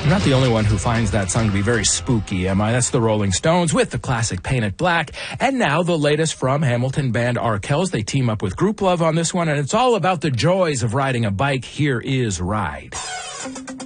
I'm not the only one who finds that song to be very spooky, am I? That's the Rolling Stones with the classic Paint It Black. And now the latest from Hamilton band Arkells. They team up with Group Love on this one, and it's all about the joys of riding a bike. Here is Ride.